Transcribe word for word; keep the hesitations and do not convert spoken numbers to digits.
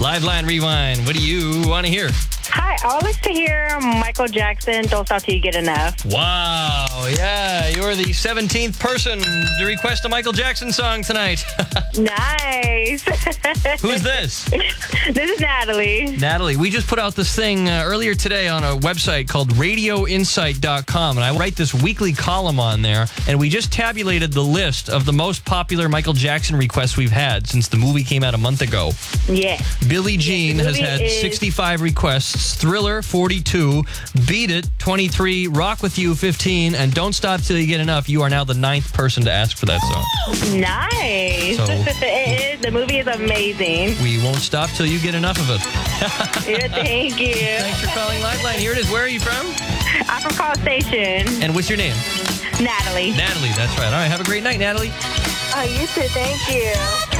Live Line Rewind. What do you want to hear? Hi, I would like to hear Michael Jackson, Don't Stop Till You Get Enough. Wow. Yeah, you're the seventeenth person to request a Michael Jackson song tonight. Nice. Who's this? This is Natalie. Natalie, we just put out this thing uh, earlier today on a website called radio insight dot com, and I write this weekly column on there, and we just tabulated the list of the most popular Michael Jackson requests we've had since the movie came out a month ago. Yeah. Billie Jean Yeah, the has movie had is- sixty-five requests, Thriller forty-two, Beat It twenty-three, Rock With You fifteen, and Don't Stop Till You Get Enough. You are now the ninth person to ask for that song. Nice. So- it is. The movie is amazing. We won't stop till you get enough of it. Yeah, thank you. Thanks for calling Liveline. Here it is. Where are you from? I'm from Call Station. And what's your name? Natalie. Natalie, that's right. All right, have a great night, Natalie. Oh, you too. Thank you.